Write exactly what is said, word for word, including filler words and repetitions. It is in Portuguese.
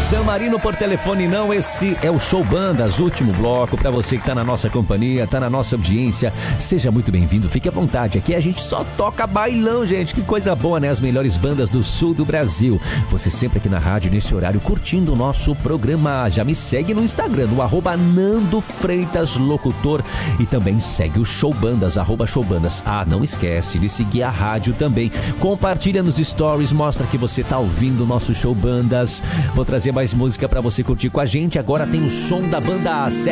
San Marino por telefone não, esse é o Show Bandas, último bloco, pra você que tá na nossa companhia, tá na nossa audiência, seja muito bem-vindo, fique à vontade, aqui a gente só toca bailão, gente, que coisa boa, né, as melhores bandas do sul do Brasil, você sempre aqui na rádio, nesse horário, curtindo o nosso programa, já me segue no Instagram, no arroba Nando Freitas Locutor, e também segue o Show Bandas, arroba Show Bandas, ah, não esquece de seguir a rádio também, compartilha nos stories, mostra que você tá ouvindo o nosso Show Bandas. Vou trazer mais música pra você curtir com a gente. Agora tem o som da banda